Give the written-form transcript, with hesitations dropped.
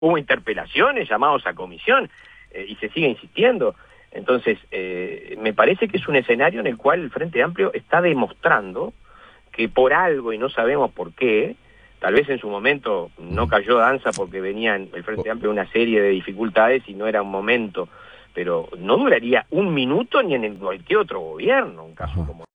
hubo interpelaciones, llamados a comisión, y se sigue insistiendo. Entonces, me parece que es un escenario en el cual el Frente Amplio está demostrando que por algo, y no sabemos por qué, tal vez en su momento no cayó danza porque venía el Frente Amplio una serie de dificultades y no era un momento, pero no duraría un minuto ni en cualquier otro gobierno, un caso como